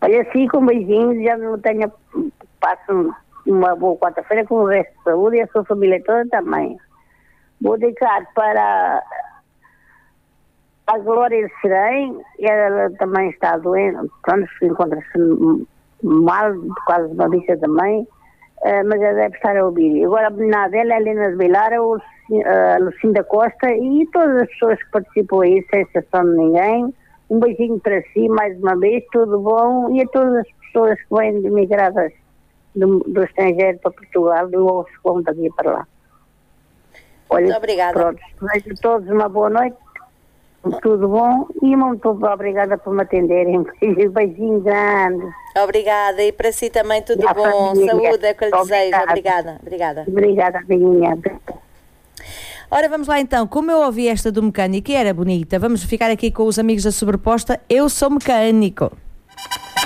Olha, assim, com beijinhos, já não tenho, passo uma boa quarta-feira com o resto de saúde e a sua família toda também. Vou dedicar para a Glória Serém, ela também está doente, pronto, encontra-se mal, quase uma bicha também, mas ela deve estar a ouvir. Agora a menina dela, a Helena de Vilar, a Lucinda Costa e todas as pessoas que participam aí, sem exceção de ninguém. Um beijinho para si, mais uma vez, tudo bom, e a todas as pessoas que vêm migradas do estrangeiro para Portugal, ou se vão daqui para lá. Olha, muito obrigada. Pronto, desejo a todos uma boa noite, tudo bom, e muito obrigada por me atenderem. Beijinho grande. Obrigada, e para si também tudo E bom, família. saúde é o que eu lhe desejo. Obrigada. Obrigada. Obrigada, amiguinha. Ora, vamos lá então. Como eu ouvi esta do mecânico e era bonita, vamos ficar aqui com os amigos da Sobreposta. Eu sou mecânico.